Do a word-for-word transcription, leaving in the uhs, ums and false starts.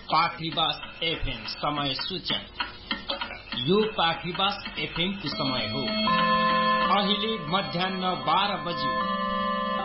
पाखरीबास FM समय सूचन। यो पाखरीबास FM को समय हो। अहिले मध्याह्न बाह्र बज्यो।